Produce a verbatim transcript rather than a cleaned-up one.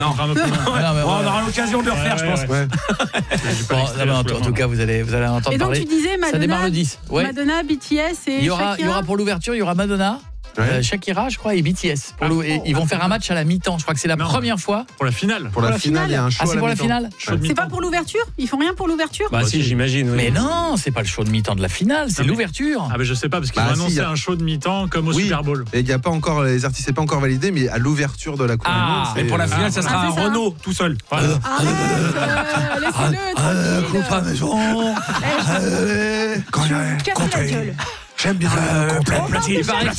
Non, Un peu plus loin. Ouais, non, mais on ouais. aura l'occasion de le refaire, Ouais, je pense. ouais, Bon, non, mais en, tout- en tout cas, vous allez, vous allez en entendre Et donc parler. tu disais Ça démarre Madonna, le dix. Ouais. Madonna, B T S et Il y aura, il y Shakira. aura pour l'ouverture, il y aura Madonna, Ouais. euh, Shakira, je crois, et B T S. Pour Ah, l'ou- et ils vont faire un match à la mi-temps. Je crois que c'est la Non. première fois. Pour la finale. Pour la la finale, il y a un show Ah, à c'est la pour la mi-temps. finale. Show de C'est mi-temps. pas pour l'ouverture? Ils font rien pour l'ouverture? Bah si, j'imagine. Oui. Mais non, c'est pas le show de mi-temps de la finale, c'est Ah, mais- l'ouverture. Ah, mais je sais pas, parce qu'ils Bah, ont si, annoncé y a- un show de mi-temps comme au Oui. Super Bowl. Et il y a pas encore les artistes, c'est pas encore validé, mais à l'ouverture de la Coupe du Ah, Monde, Mais c'est- pour la euh, finale, ça Ah, sera c'est un ça. Renault tout seul. Voilà. Arrête, euh, laissez-le tranquille. maison. Eh, quand je j'ai- vais me casser quand la j'ai- gueule. J'aime bien le Euh, complet. platine, Il paraît